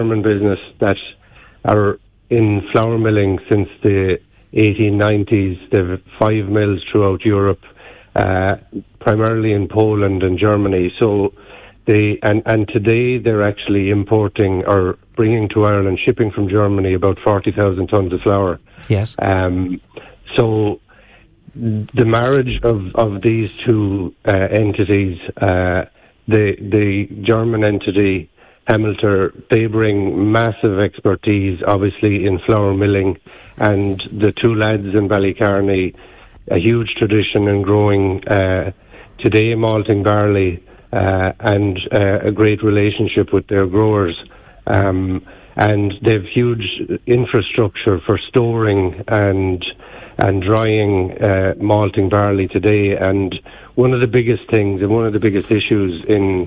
German business that are in flour milling since the 1890s. They have 5 mills throughout Europe, primarily in Poland and Germany. So and today they're actually importing or bringing to Ireland, shipping from Germany, about 40,000 tonnes of flour. Yes. So the marriage of these two entities, the German entity, Hemmelter, they bring massive expertise, obviously, in flour milling, and the two lads in Ballycarney, a huge tradition in growing today malting barley, and a great relationship with their growers. And they've huge infrastructure for storing and drying malting barley today. And one of the biggest things and one of the biggest issues in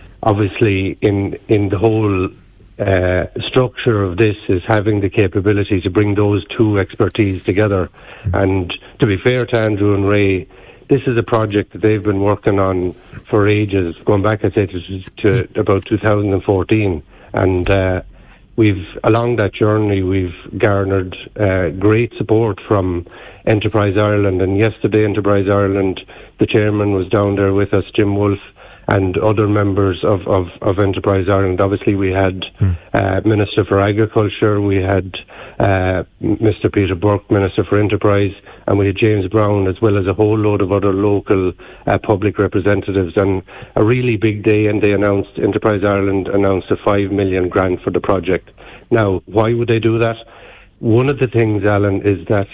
the whole structure of this is having the capability to bring those two expertise together. And to be fair to Andrew and Ray, this is a project that they've been working on for ages, going back, I'd say, to about 2014. And along that journey, we've garnered great support from Enterprise Ireland. And yesterday, Enterprise Ireland, the chairman was down there with us, Jim Wolfe, and other members of Enterprise Ireland. Obviously, we had Minister for Agriculture, we had Mr. Peter Burke, Minister for Enterprise, and we had James Brown, as well as a whole load of other local public representatives. And a really big day, and Enterprise Ireland announced a 5 million grant for the project. Now, why would they do that? One of the things, Alan, is that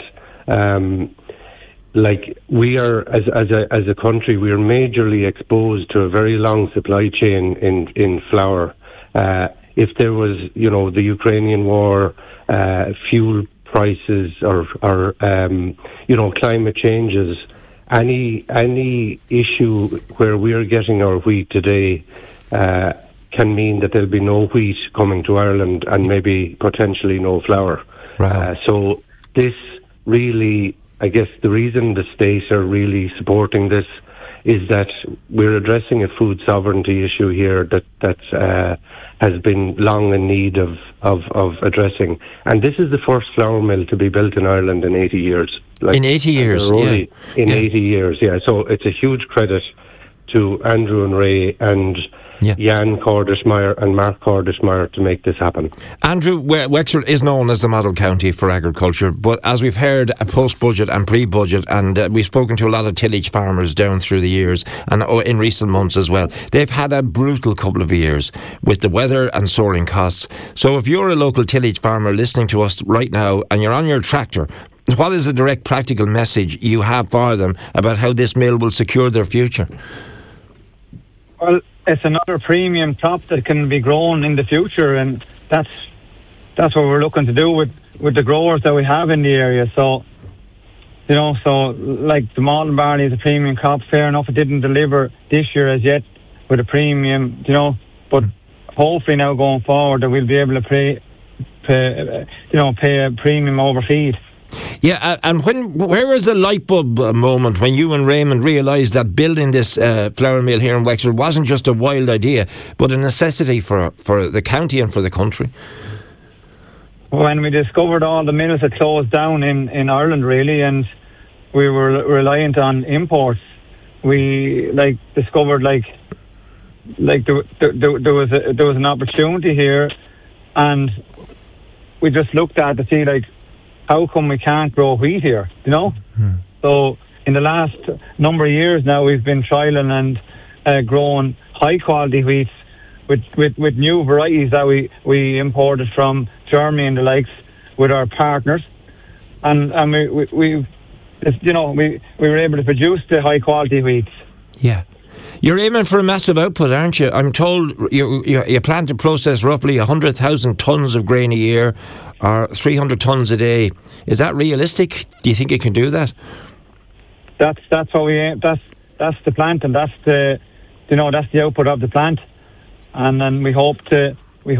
we are, as a country, we are majorly exposed to a very long supply chain in flour. If there was, the Ukrainian war, fuel prices, or climate changes, any issue where we are getting our wheat today can mean that there'll be no wheat coming to Ireland and maybe potentially no flour. Wow. So this really, I guess the reason the states are really supporting this is that we're addressing a food sovereignty issue here that has been long in need of addressing. And this is the first flour mill to be built in Ireland in 80 years. In 80 years, yeah. 80 years, yeah. So it's a huge credit to Andrew and Ray and Jan Cordishmeyer and Mark Cordishmeyer to make this happen. Andrew, Wexford is known as the model county for agriculture, but as we've heard, post-budget and pre-budget, and we've spoken to a lot of tillage farmers down through the years and in recent months as well, they've had a brutal couple of years with the weather and soaring costs. So if you're a local tillage farmer listening to us right now and you're on your tractor, what is the direct practical message you have for them about how this mill will secure their future? Well, it's another premium crop that can be grown in the future, and that's what we're looking to do with the growers that we have in the area. So, like the malting barley is a premium crop. Fair enough, it didn't deliver this year as yet with a premium, but hopefully now going forward that we'll be able to pay a premium over feed. Yeah, and where was the light bulb moment when you and Raymond realised that building this flour mill here in Wexford wasn't just a wild idea, but a necessity for the county and for the country? When we discovered all the mills had closed down in Ireland, really, and we were reliant on imports, we discovered there was an opportunity here, and we just looked at to see how come we can't grow wheat here, So in the last number of years now, we've been trialling and growing high quality wheats with new varieties that we imported from Germany and the likes with our partners, and we were able to produce the high quality wheats. Yeah. You're aiming for a massive output, aren't you? I'm told you plan to process roughly 100,000 tonnes of grain a year, or 300 tonnes a day. Is that realistic? Do you think you can do that? That's what we aim. That's the plant, and that's the output of the plant. And then we hope to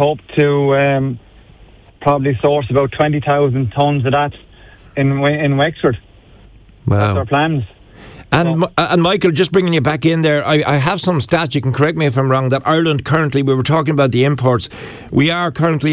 probably source about 20,000 tonnes of that in Wexford. Wow. That's our plans. And Michael, just bringing you back in there, I have some stats, you can correct me if I'm wrong, that Ireland currently, we were talking about the imports, we are currently